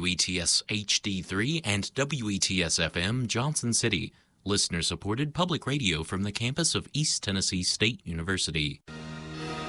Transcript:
WETS HD3 and WETS FM Johnson City, listener-supported public radio from the campus of East Tennessee State University.